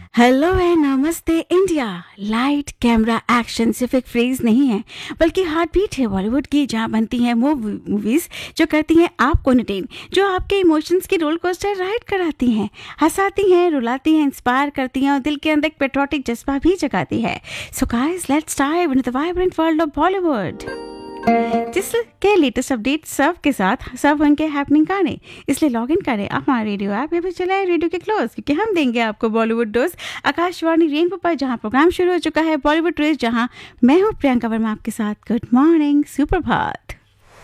Hello and नमस्ते India. Light camera action सिर्फ एक फ्रेज नहीं है बल्कि हार्ट बीट है बॉलीवुड की, जहाँ बनती हैं मूवीज जो करती हैं आपको एंटरटेन, जो आपके इमोशंस की रोल कोस्टर राइड कराती हैं, हंसाती हैं, रुलाती हैं, इंस्पायर करती हैं और दिल के अंदर एक पेट्रियोटिक जज्बा भी जगाती है। So guys, let's dive into the vibrant world of Bollywood, जिसके लेटेस्ट अपडेट सब के साथ सब उनके हैपनिंग गाने। इसलिए लॉग इन करें हमारा रेडियो ऐप या फिर चलाए रेडियो के क्लोज, क्योंकि हम देंगे आपको बॉलीवुड डोज आकाशवाणी रेनबो पर, जहां प्रोग्राम शुरू हो चुका है बॉलीवुड ट्विस्ट, जहां मैं हूं प्रियंका वर्मा आपके साथ। गुड मॉर्निंग, सुप्रभात।